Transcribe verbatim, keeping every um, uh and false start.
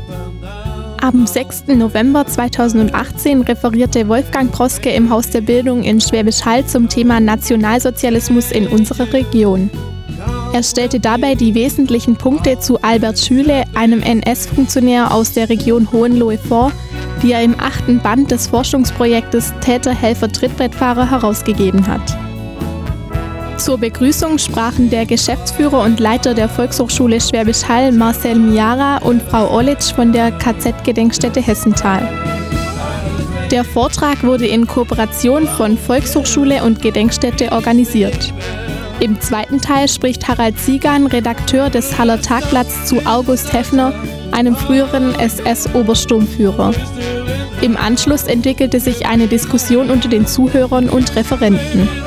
Am sechsten November zweitausendachtzehn referierte Wolfgang Proske im Haus der Bildung in Schwäbisch Hall zum Thema Nationalsozialismus in unserer Region. Er stellte dabei die wesentlichen Punkte zu Albert Schüle, einem N S-Funktionär aus der Region Hohenlohe, vor, die er im achten Band des Forschungsprojektes Täter, Helfer, Trittbrettfahrer herausgegeben hat. Zur Begrüßung sprachen der Geschäftsführer und Leiter der Volkshochschule Schwäbisch Hall, Marcel Miara, und Frau Orlitsch von der K Z-Gedenkstätte Hessenthal. Der Vortrag wurde in Kooperation von Volkshochschule und Gedenkstätte organisiert. Im zweiten Teil spricht Harald Ziegan, Redakteur des Haller Tagblatts, zu August Heffner, einem früheren S S-Obersturmführer. Im Anschluss entwickelte sich eine Diskussion unter den Zuhörern und Referenten.